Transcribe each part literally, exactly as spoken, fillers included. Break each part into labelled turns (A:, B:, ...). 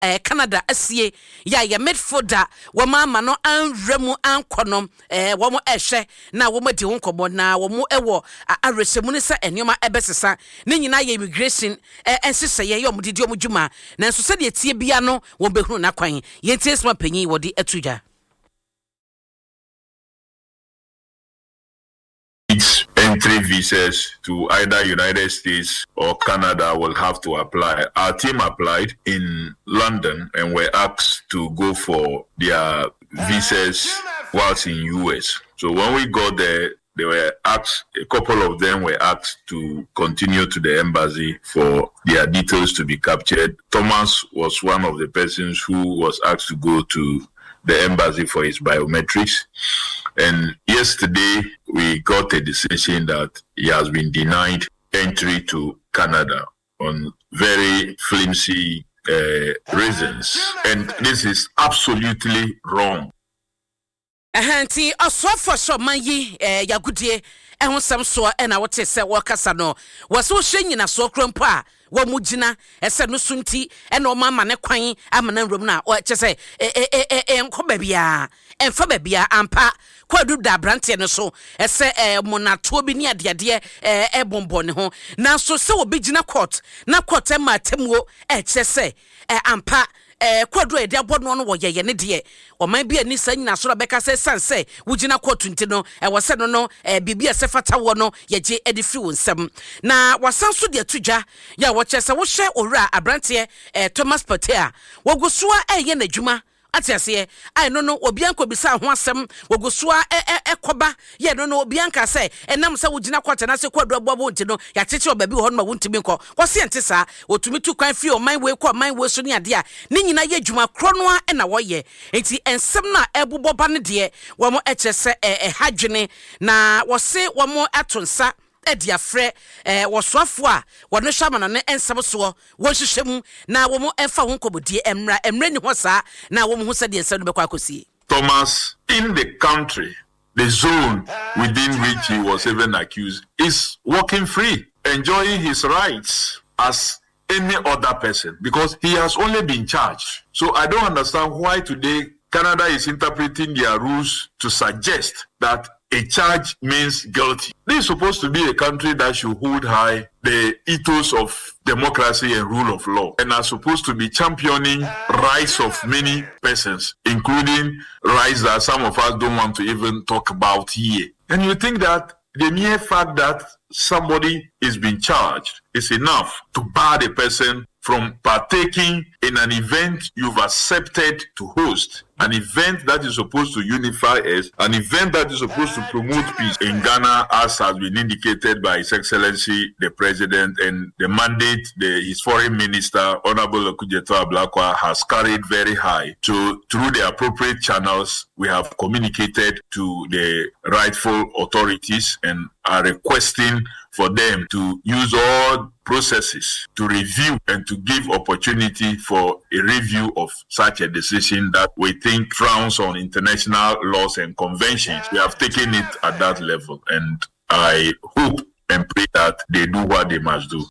A: eh Canada asie ya ya Medforda wo ma ma no anwremu ankonom eh wo mo ehwe na wo mo di ho nkomo na wo mo ewo arresemu ne sa enioma ebesesa ne nyina ya immigration eh ensese ye yo mo didi o mo dwuma na nso se de tie bia no wo behunu na kwan ye tie sma panyin wo di atuja.
B: Entry visas to either United States or Canada will have to apply. Our team applied in London and were asked to go for their visas whilst in U S. So when we got there, they were asked, a couple of them were asked to continue to the embassy for their details to be captured. Thomas was one of the persons who was asked to go to the embassy for his biometrics. And yesterday, we got a decision that he has been denied entry to Canada on very flimsy uh, reasons. And this is absolutely wrong.
A: Ahanti osofo so manyi eh yagudie ehun sam so e na wote se wo kasa no waso hwenyina so krompo a wo mugina ese no sunti e na o mama ne kwan amana nrom na o chese e e e enko babia enfa babia ampa kwadu da brante no so ese eh monato bi ni adeade eh e bombo ne ho na so se wo begina court na court e ma temuo e chese eh ampa eh kwadu e de abono no wo yeye ne de o man bia ni sa nyina so beka se sanse wugina court nti no e wo se no no eh bibia se fata wo no ye je e de fi wo nsam na wasan so de atudwa ya wo chese wo hye owura abrante eh Thomas Patea wo gusua e ye nadwuma atiase ai no no obianko bisa ho asem wogusua e ekoba ye no no obianka se enam se wugina kwata na se kwadu abobo nti no ya cheche obabi ho no ma wuntimi nko kwose ente sa otumi tu kwan fi o man we kwa man we so ni ade a ne nyina ye dwuma krono a na wo ye enti ensem na ebuboba ne de wo mo echese e hadwene na wo se wo mo atonsa edia frɛ eh wɔsoafo a wɔno hwamana ne ensem so wɔhyehyɛm na wɔn ɛfa ho nkɔbodie emra emre ni ho saa na wɔn ho sɛ de ensem no bɛkɔ akosie.
B: Thomas, in the country, the zone within which he was even accused, is walking free, enjoying his rights as any other person, because he has only been charged. So I don't understand why today Canada is interpreting their rules to suggest that a charge means guilty. This is supposed to be a country that should hold high the ethos of democracy and rule of law, and are supposed to be championing rights of many persons, including rights that some of us don't want to even talk about here. And you think that the mere fact that somebody is being charged is enough to bar the person from partaking in an event you've accepted to host, an event that is supposed to unify us, an event that is supposed to promote peace in Ghana, as has been indicated by His Excellency the President, and the mandate the, his Foreign Minister, Honorable Okudzeto Ablakwa, has carried very high. So through the appropriate channels, we have communicated to the rightful authorities and are requesting for them to use all processes to review and to give opportunity for a review of such a decision that we think frowns on international laws and conventions. We have taken it at that level, and I hope and pray that they do what they must do.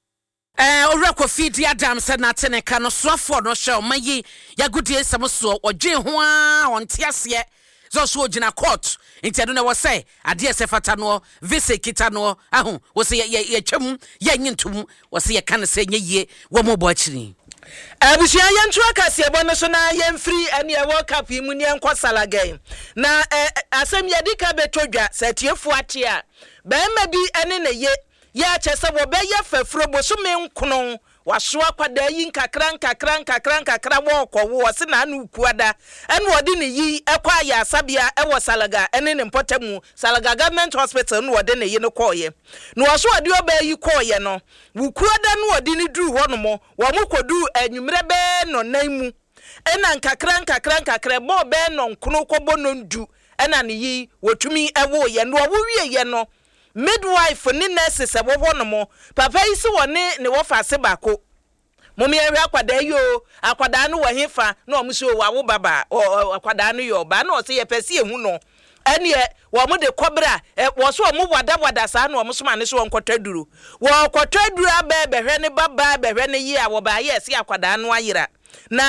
A: Eh owura Kofi di Adam said na teneka no soafo no hwe o mayi yagudie samso odwen ho a onte ase so so gina court nti ado na wo say ade ese fata no visa kita no ahu wo say ye twam ye nyintum wo say ye kan say nyeye wo mo bo akiri
C: Abusia yentu akase ebo no so na yemfiri ene e World Cup yi mu ne enkosala game na asem ye dika betodwa satiefo ate a be ma bi ene ne ye ya chese wo be ye fafuro boso me nkono waso akwada yi nkakra nkakra nkakra nkakra wo kɔwo wose na anu kuada ene wode ne yi ekwa ya asabia e wo Salaga ene ne mpotamu Salaga Government Hospital no wode ne yi ne koye no waso wode oba yi koye no wo kuada no wode ne duru ho no mo wo mo kodu anwumre be no nanmu ena nkakra nkakra nkakra bo be no nkono kɔbɔ no ndu ena ne yi wotumi ewo ye no wo wie ye no midwife ni nurses e wo no mo papa yi si woni ne wo fa se bako momi ehwe akwada yo akwada no wa hefa na o mso wa wo baba akwada no yo ba na o se ye pese ehu no ene wo mo de kobra wo so mo wada wada sa na o mo so ma ne so nkotaduru wo kotaduru aba behwe ne baba behwe ne yi a wo ba ye se akwada no ayira na